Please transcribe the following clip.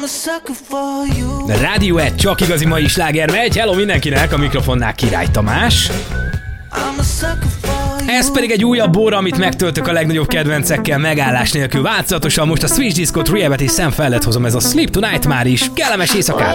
Rádió 1, csak igazi mai sláger megy. Hello mindenkinek, a mikrofonnál Király Tamás. Ez pedig egy újabb óra, amit megtöltök a legnagyobb kedvencekkel megállás nélkül változatosan. Most a Switch Disco-t, Rehab-et és Sam Feldet hozom, ez a Sleep Tonight már is. Kellemes éjszakát!